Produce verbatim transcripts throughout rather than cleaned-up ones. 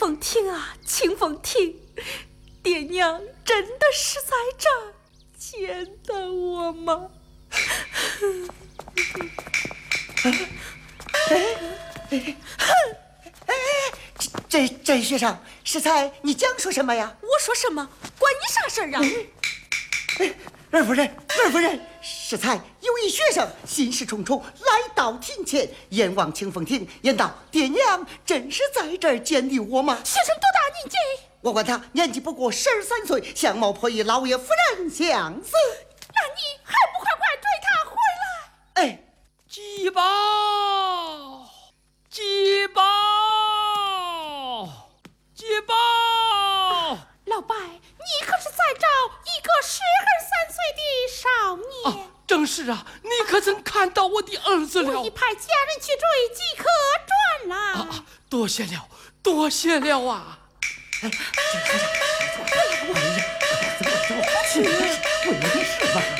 凤亭啊，清凤亭，爹娘真的是在这儿见到我吗？ 哎哎哎！这这学生，适才，你讲说什么呀？ 我说什么？关你啥事儿啊？ 哎，二夫人，二夫人，适才有一学生心事重重来到庭前，眼望清风亭，言道：“爹娘真是在这儿见的我吗？” 学生多大年纪？ 我管他年纪不过十二三岁，相貌颇与老爷夫人相似。 那你还不快快追他回来？ 哎， 吉宝，吉宝，吉宝！ 老伯，你可是在找一个十二三岁的少年？ 啊，正是啊，你可曾看到我的儿子了？ 我已派家人去追，即可转来。 啊啊，多谢了，多谢了啊！ 哎，这学生，哎呀，怎么着？去，为的是吧？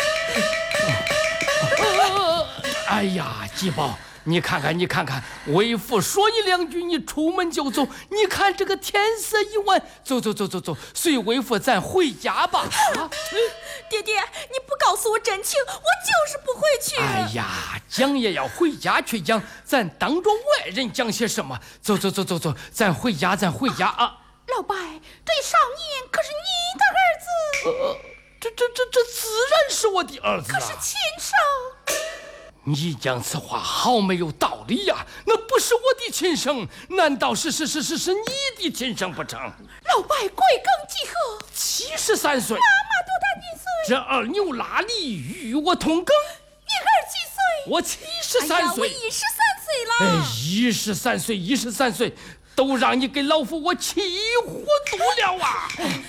哎呀，吉宝，你看看，你看看，为父说一两句，你出门就走。你看这个天色已晚，走走走走走，随为父咱回家吧。啊， 爹爹，你不告诉我真情，我就是不回去。 哎呀，讲也要回家去讲，咱当着外人讲些什么？走走走走走，咱回家，咱回家啊！ 老伯，这少年可是你的儿子。 呃，这这这这自然是我的儿子啊！ 可是亲生。 你讲此话好没有道理呀、啊！那不是我的亲生，难道是是是是是你的亲生不成？ 老伯贵庚几何？ 七十三岁。 妈妈多大年岁？ 这二牛拉犁与我同庚。 你儿几岁？ 我七十三岁。 哎呀，我一十三岁了。 哎，一十三岁，一十三岁，都让你给老夫我气糊涂了啊！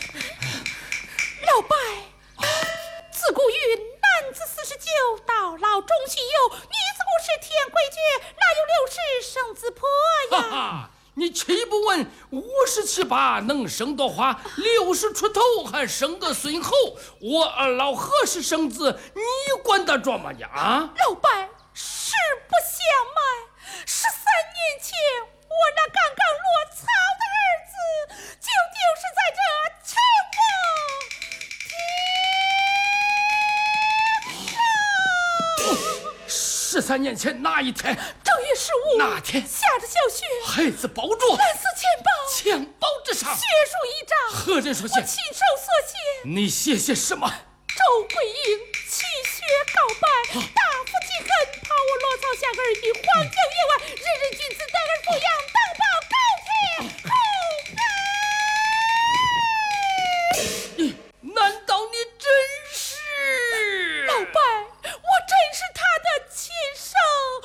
老伯，自古云。男子四十九，到老终须有；女子五十天归绝，哪有六十生子婆呀？ 哈哈，你岂不问五十七八能生多花，六十出头还生个孙猴？我二老何时生子？你管得着吗呀？啊， 老伯，实不相瞒，十三年前我那刚刚落草的儿子，就就是在这清风亭。 十三年前哪一天？ 正月十五那天下着小雪， 孩子抱着蓝色钱包， 钱包之上血书一张。 何人所写？ 我亲手所写。 你写些什么？ 周桂英泣血告白， 啊、 大夫既恨，怕我落草下儿的荒郊野外，人人君子待而抚养，当报高铁后辈。 你难道你真是？ 老伯，我真是他的亲生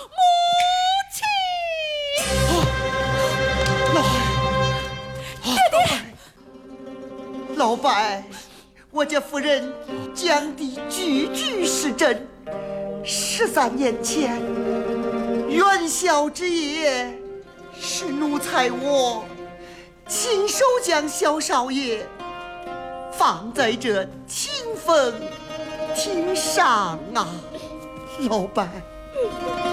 母亲。 老爹爹，老伯，我家夫人讲的句句是真。十三年前，元宵之夜，是奴才我亲手将小少爷放在这清风亭上啊，老伯。